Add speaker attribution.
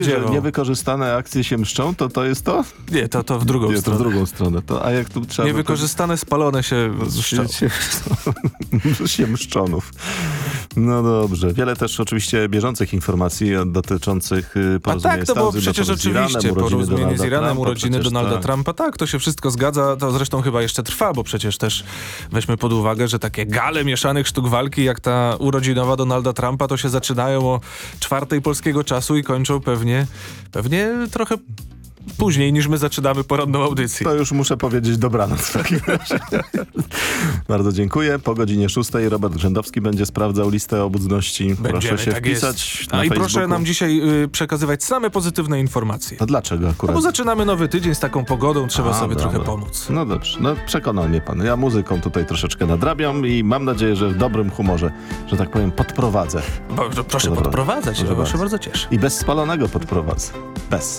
Speaker 1: Że niewykorzystane akcje się mszczą, to jest to?
Speaker 2: Nie, to w drugą
Speaker 1: Nie,
Speaker 2: stronę.
Speaker 1: to w drugą stronę. To, a jak tu trzeba...
Speaker 2: Niewykorzystane, spalone się
Speaker 1: się mszczonów. No dobrze. Wiele też oczywiście bieżących informacji dotyczących porozumienia
Speaker 2: to było
Speaker 1: Stanów
Speaker 2: przecież
Speaker 1: Zjednoczonych
Speaker 2: oczywiście porozumienie z Iranem, urodziny Donalda
Speaker 1: tak.
Speaker 2: Trumpa. Tak, to się wszystko zgadza. To zresztą chyba jeszcze trwa, bo przecież też weźmy pod uwagę, że takie gale mieszanych sztuk walki, jak ta urodzinowa Donalda Trumpa, to się zaczynają o 4:00 polskiego czasu i kończą pewnie trochę później niż my zaczynamy poranną audycję.
Speaker 1: To już muszę powiedzieć dobranoc w takim razie. Bardzo dziękuję. Po godzinie 6:00 Robert Grzędowski będzie sprawdzał listę obudności. Proszę się
Speaker 2: tak
Speaker 1: wpisać
Speaker 2: jest.
Speaker 1: na
Speaker 2: I
Speaker 1: Facebooku.
Speaker 2: proszę nam dzisiaj przekazywać same pozytywne informacje.
Speaker 1: To dlaczego akurat?
Speaker 2: No bo zaczynamy nowy tydzień z taką pogodą, trzeba sobie trochę pomóc.
Speaker 1: No dobrze, no przekonał mnie pan. Ja muzyką tutaj troszeczkę nadrabiam i mam nadzieję, że w dobrym humorze, że tak powiem, podprowadzę.
Speaker 2: Proszę podprowadzać, ja się bardzo cieszę.
Speaker 1: I bez spalonego podprowadzę. Bez.